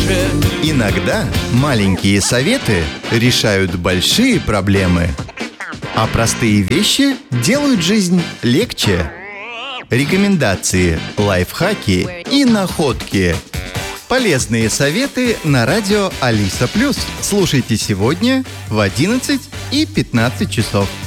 лучше. Иногда маленькие советы решают большие проблемы, а простые вещи делают жизнь легче. Рекомендации, лайфхаки и находки. Полезные советы на радио Алиса+. Слушайте сегодня в 11 и 15 часов.